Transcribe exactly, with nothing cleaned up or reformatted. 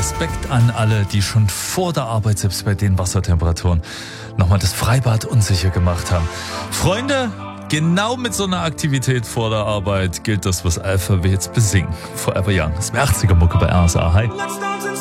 Respekt an alle, die schon vor der Arbeit, selbst bei den Wassertemperaturen, nochmal das Freibad unsicher gemacht haben. Freunde, genau mit so einer Aktivität vor der Arbeit gilt das, was Alpha W jetzt besingen. Forever Young. Das ist mir achtziger Mucke bei R S A. Hi.